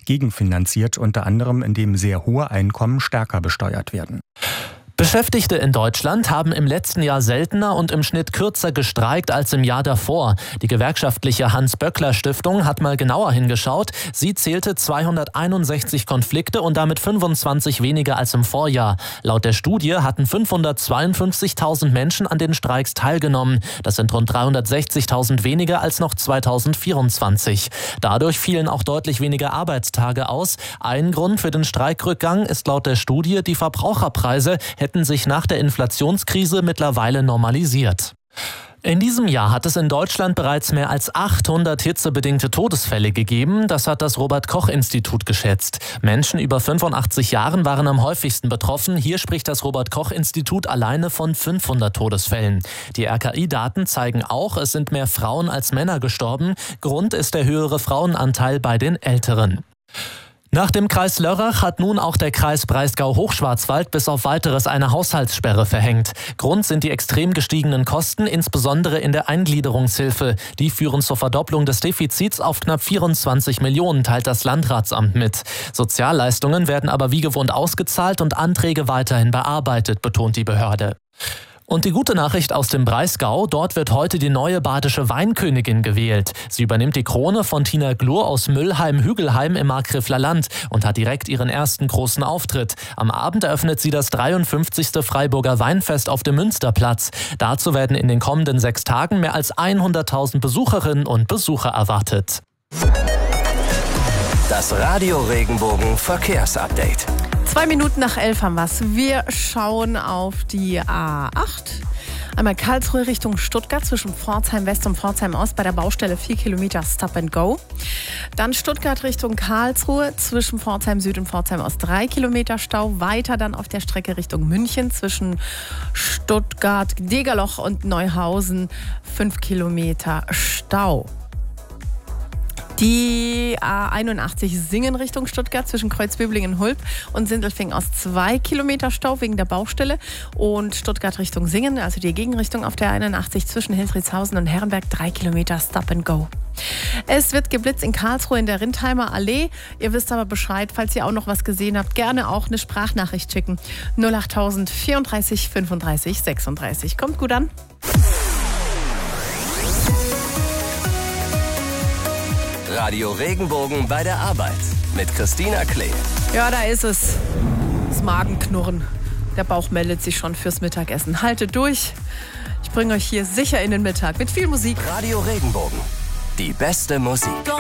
gegenfinanziert, unter anderem indem sehr hohe Einkommen stärker besteuert werden. Beschäftigte in Deutschland haben im letzten Jahr seltener und im Schnitt kürzer gestreikt als im Jahr davor. Die gewerkschaftliche Hans-Böckler-Stiftung hat mal genauer hingeschaut. Sie zählte 261 Konflikte und damit 25 weniger als im Vorjahr. Laut der Studie hatten 552.000 Menschen an den Streiks teilgenommen. Das sind rund 360.000 weniger als noch 2024. Dadurch fielen auch deutlich weniger Arbeitstage aus. Ein Grund für den Streikrückgang ist laut der Studie, die Verbraucherpreise hätten sich nach der Inflationskrise mittlerweile normalisiert. In diesem Jahr hat es in Deutschland bereits mehr als 800 hitzebedingte Todesfälle gegeben. Das hat das Robert-Koch-Institut geschätzt. Menschen über 85 Jahren waren am häufigsten betroffen. Hier spricht das Robert-Koch-Institut alleine von 500 Todesfällen. Die RKI-Daten zeigen auch, es sind mehr Frauen als Männer gestorben. Grund ist der höhere Frauenanteil bei den Älteren. Nach dem Kreis Lörrach hat nun auch der Kreis Breisgau-Hochschwarzwald bis auf Weiteres eine Haushaltssperre verhängt. Grund sind die extrem gestiegenen Kosten, insbesondere in der Eingliederungshilfe. Die führen zur Verdopplung des Defizits auf knapp 24 Millionen, teilt das Landratsamt mit. Sozialleistungen werden aber wie gewohnt ausgezahlt und Anträge weiterhin bearbeitet, betont die Behörde. Und die gute Nachricht aus dem Breisgau, dort wird heute die neue badische Weinkönigin gewählt. Sie übernimmt die Krone von Tina Glur aus Müllheim-Hügelheim im Markgräfler Land und hat direkt ihren ersten großen Auftritt. Am Abend eröffnet sie das 53. Freiburger Weinfest auf dem Münsterplatz. Dazu werden in den kommenden 6 Tagen mehr als 100.000 Besucherinnen und Besucher erwartet. Das Radio Regenbogen Verkehrsupdate. 2 Minuten nach 11 haben wir's. Wir schauen auf die A8. Einmal Karlsruhe Richtung Stuttgart zwischen Pforzheim West und Pforzheim Ost bei der Baustelle 4 Kilometer Stop and Go. Dann Stuttgart Richtung Karlsruhe zwischen Pforzheim Süd und Pforzheim Ost 3 Kilometer Stau. Weiter dann auf der Strecke Richtung München zwischen Stuttgart, Degerloch und Neuhausen 5 Kilometer Stau. Die A81 Singen Richtung Stuttgart zwischen Kreuzböblingen, Hulb und Sindelfingen aus 2 Kilometer Stau wegen der Baustelle. Und Stuttgart Richtung Singen, also die Gegenrichtung auf der 81 zwischen Hildriedshausen und Herrenberg 3 Kilometer Stop and Go. Es wird geblitzt in Karlsruhe in der Rindheimer Allee. Ihr wisst aber Bescheid, falls ihr auch noch was gesehen habt, gerne auch eine Sprachnachricht schicken. 08000 34 35 36. Kommt gut an. Radio Regenbogen bei der Arbeit mit Christina Klee. Ja, da ist es. Das Magenknurren. Der Bauch meldet sich schon fürs Mittagessen. Haltet durch. Ich bringe euch hier sicher in den Mittag mit viel Musik. Radio Regenbogen. Die beste Musik.